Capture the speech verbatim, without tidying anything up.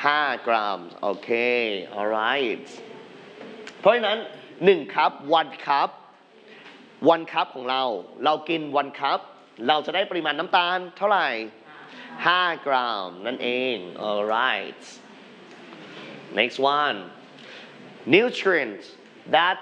ห้ากรัมโอเค alright เพราะฉะนั้นหนึ่งคัพ one cup one cup ของเราเรากิน one cup เราจะได้ปริมาณน้ำตาลเท่าไหร่ห้ากรัมนั่นเอง alright next one nutrients that